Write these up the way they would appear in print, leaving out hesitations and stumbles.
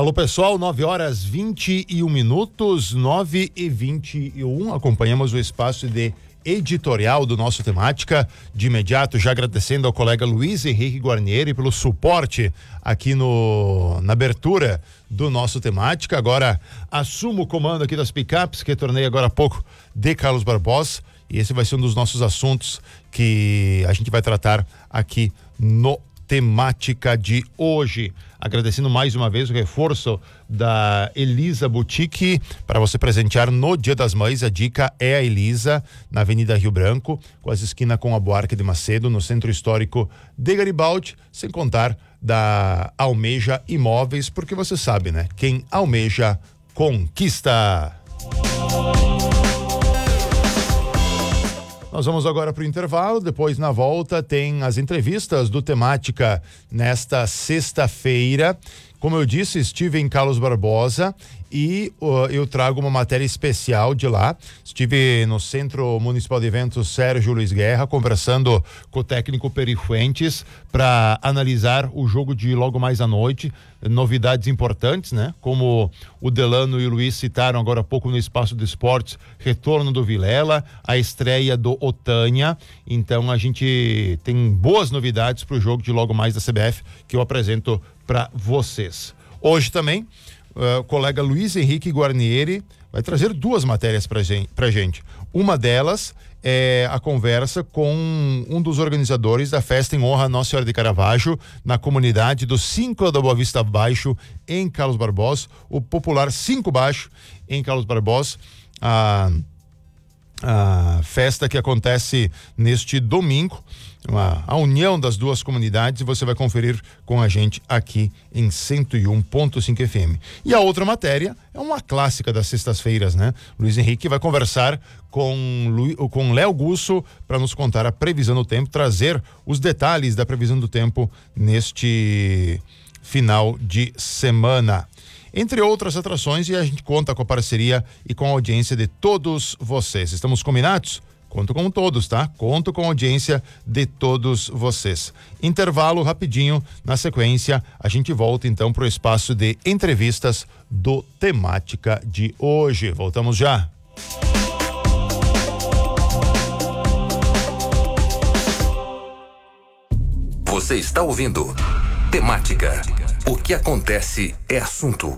Alô pessoal, 9h21, 9h21, acompanhamos o espaço de editorial do nosso Temática. De imediato, já agradecendo ao colega Luiz Henrique Guarnieri pelo suporte aqui na abertura do nosso Temática. Agora assumo o comando aqui das picapes, que retornei agora há pouco de Carlos Barbosa, e esse vai ser um dos nossos assuntos que a gente vai tratar aqui no Temática de hoje. Agradecendo mais uma vez o reforço da Elisa Boutique para você presentear no Dia das Mães. A dica é a Elisa, na Avenida Rio Branco, quase esquina com a Buarque de Macedo, no Centro Histórico de Garibaldi, sem contar da Almeja Imóveis, porque você sabe, né? Quem almeja, conquista. Nós vamos agora para o intervalo, depois na volta tem as entrevistas do Temática nesta sexta-feira. Como eu disse, estive em Carlos Barbosa e eu trago uma matéria especial de lá. Estive no Centro Municipal de Eventos Sérgio Luiz Guerra, conversando com o técnico Peri Fuentes para analisar o jogo de logo mais à noite. Novidades importantes, né? Como o Delano e o Luiz citaram agora há pouco no Espaço de Esportes, retorno do Vilela, a estreia do Otânia. Então a gente tem boas novidades para o jogo de logo mais da CBF que eu apresento para vocês. Hoje também, o colega Luiz Henrique Guarnieri vai trazer duas matérias pra gente. Uma delas é a conversa com um dos organizadores da festa em honra a Nossa Senhora de Caravaggio, na comunidade do 5 da Boa Vista Baixo, em Carlos Barbosa, o popular 5 Baixo, em Carlos Barbosa. A festa que acontece neste domingo, a união das duas comunidades, você vai conferir com a gente aqui em 101.5 FM. E a outra matéria é uma clássica das sextas-feiras, né? Luiz Henrique vai conversar com Léo Gusso para nos contar a previsão do tempo, trazer os detalhes da previsão do tempo neste final de semana. Entre outras atrações, e a gente conta com a parceria e com a audiência de todos vocês. Estamos combinados? Conto com todos, tá? Conto com a audiência de todos vocês. Intervalo rapidinho, na sequência a gente volta então para o espaço de entrevistas do Temática de hoje. Voltamos já. Você está ouvindo Temática. O que acontece é assunto.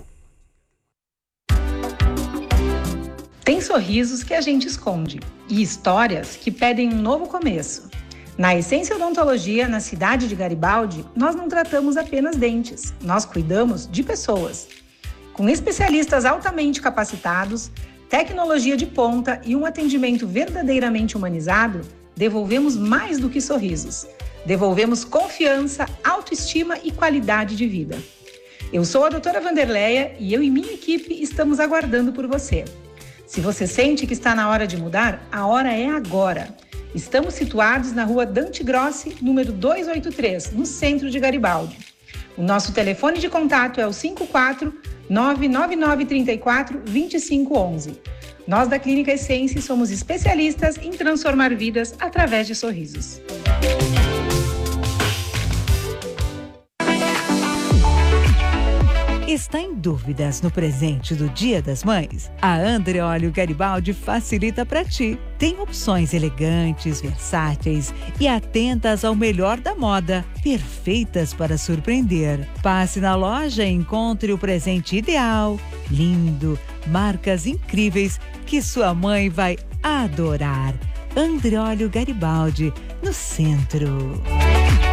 Tem sorrisos que a gente esconde e histórias que pedem um novo começo. Na Essência Odontologia, na cidade de Garibaldi, nós não tratamos apenas dentes, nós cuidamos de pessoas. Com especialistas altamente capacitados, tecnologia de ponta e um atendimento verdadeiramente humanizado, devolvemos mais do que sorrisos. Devolvemos confiança, autoestima e qualidade de vida. Eu sou a doutora Vanderleia e eu e minha equipe estamos aguardando por você. Se você sente que está na hora de mudar, a hora é agora. Estamos situados na rua Dante Grossi, número 283, no centro de Garibaldi. O nosso telefone de contato é o 54-99934-2511. Nós da Clínica Essência somos especialistas em transformar vidas através de sorrisos. Está em dúvidas no presente do Dia das Mães? A Andreolio Garibaldi facilita para ti. Tem opções elegantes, versáteis e atentas ao melhor da moda, perfeitas para surpreender. Passe na loja e encontre o presente ideal, lindo, marcas incríveis que sua mãe vai adorar. Andreolio Garibaldi, no centro.